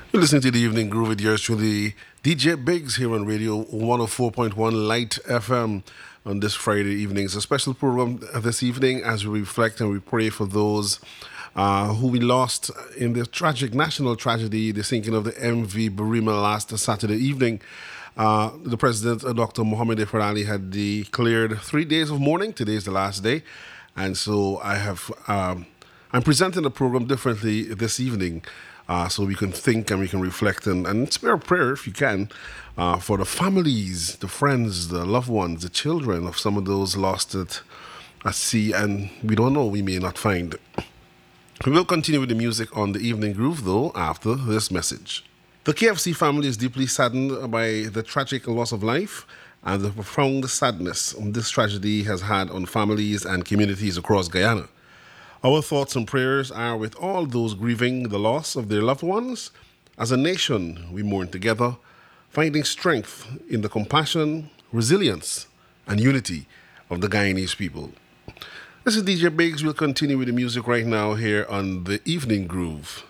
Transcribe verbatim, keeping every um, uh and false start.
You're listening to the Evening Groove with yours truly, D J Biggs, here on Radio one oh four point one Light F M on this Friday evening. It's a special program this evening as we reflect and we pray for those uh, who we lost in the tragic national tragedy, the sinking of the M V Burima last Saturday evening. Uh, the President, uh, Doctor Mohamed Efrali, had declared three days of mourning. Today is the last day. And so I have, um, I'm presenting the program differently this evening. Uh, so we can think and we can reflect and, and spare a prayer if you can uh, for the families, the friends, the loved ones, the children of some of those lost at, at sea, and we don't know, we may not find. We will continue with the music on the Evening Groove though after this message. The K F C family is deeply saddened by the tragic loss of life and the profound sadness this tragedy has had on families and communities across Guyana. Our thoughts and prayers are with all those grieving the loss of their loved ones. As a nation, we mourn together, finding strength in the compassion, resilience, and unity of the Guyanese people. This is D J Biggs. We'll continue with the music right now here on the Evening Groove.